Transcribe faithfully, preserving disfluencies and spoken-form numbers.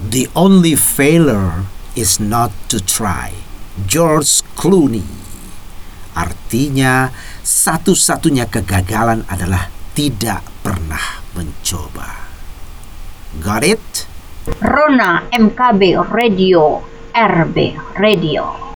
The only failure is not to try. George Clooney. Artinya, satu-satunya kegagalan adalah tidak pernah mencoba. Got it? Rona M K B Radio, R B Radio.